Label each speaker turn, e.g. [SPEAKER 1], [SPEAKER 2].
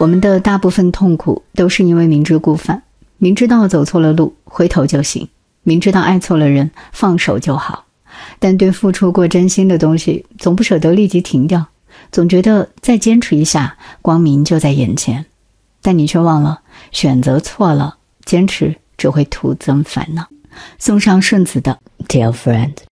[SPEAKER 1] 我们的大部分痛苦都是因为明知故犯，明知道走错了路，回头就行，明知道爱错了人，放手就好。但对付出过真心的东西，总不舍得立即停掉，总觉得再坚持一下，光明就在眼前。但你却忘了，选择错了，坚持只会徒增烦恼。送上顺子的 Dear Friend。